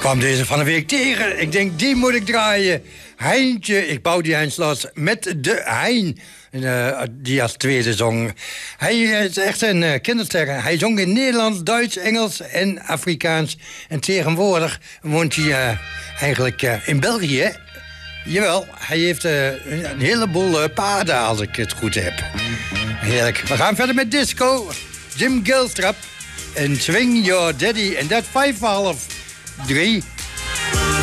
kwam deze van de week tegen. Ik denk, die moet ik draaien. Heintje, ik bouw die Heinslas met de Hein. Die als tweede zong. Hij is echt een kindersterren. Hij zong in Nederlands, Duits, Engels en Afrikaans. En tegenwoordig woont hij eigenlijk in België. Jawel, hij heeft een heleboel paarden, als ik het goed heb. Heerlijk. We gaan verder met disco. Jim Gilstrap en Swing Your Daddy. En dat 5:30. 3